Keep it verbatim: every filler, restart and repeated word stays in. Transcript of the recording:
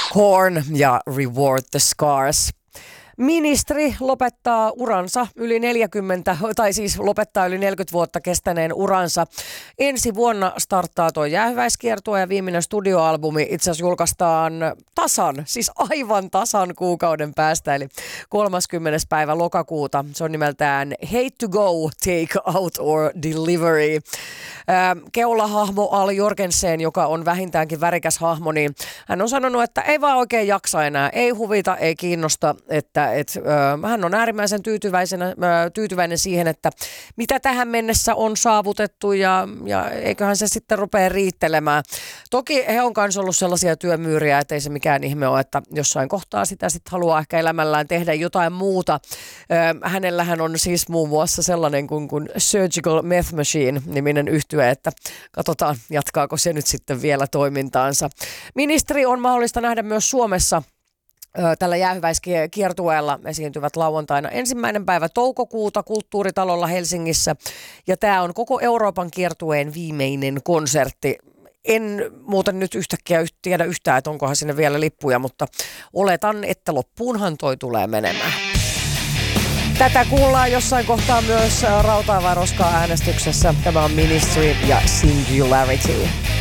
Korn ja Reward the Scars. Ministeri lopettaa uransa yli neljäkymmentä, tai siis lopettaa yli neljäkymmentä vuotta kestäneen uransa. Ensi vuonna starttaa tuo jäähyväiskiertue ja viimeinen studioalbumi itse asiassa julkaistaan tasan, siis aivan tasan kuukauden päästä, eli kolmaskymmenes päivä lokakuuta. Se on nimeltään Hate to Go, Take Out or Delivery. Keulahahmo Al Jorgensen, joka on vähintäänkin värikäs hahmo, niin hän on sanonut, että ei vaan oikein jaksa enää, ei huvita, ei kiinnosta, että et, äh, hän on äärimmäisen tyytyväisenä, äh, tyytyväinen siihen, että mitä tähän mennessä on saavutettu ja, ja eiköhän se sitten rupea riittelemään. Toki he on myös ollut sellaisia työmyyriä, että ei se mikään ihme ole, että jossain kohtaa sitä sitten haluaa ehkä elämällään tehdä jotain muuta. Äh, hänellähän on siis muun muassa sellainen kuin, kuin Surgical Meth Machine-niminen yhtye, että katsotaan, jatkaako se nyt sitten vielä toimintaansa. Ministeri on mahdollista nähdä myös Suomessa tällä jäähyväiskiertueella. Esiintyvät lauantaina ensimmäinen päivä toukokuuta Kulttuuritalolla Helsingissä. Ja tämä on koko Euroopan kiertueen viimeinen konsertti. En muuten nyt yhtäkkiä tiedä yhtään, että onkohan sinne vielä lippuja, mutta oletan, että loppuunhan toi tulee menemään. Tätä kuullaan jossain kohtaa myös Rautaa vai roskaa äänestyksessä. Tämä on Ministry ja Singularity.